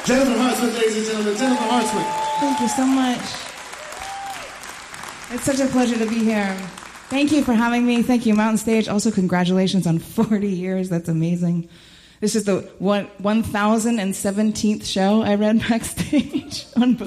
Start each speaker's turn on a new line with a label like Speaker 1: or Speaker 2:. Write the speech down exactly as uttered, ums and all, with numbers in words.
Speaker 1: Jennifer Hartswick, ladies and gentlemen. Jennifer Hartswick.
Speaker 2: Thank you so much. It's such a pleasure to be here. Thank you for having me. Thank you, Mountain Stage. Also, congratulations on forty years. That's amazing. This is the one, one thousand seventeenth show I read backstage.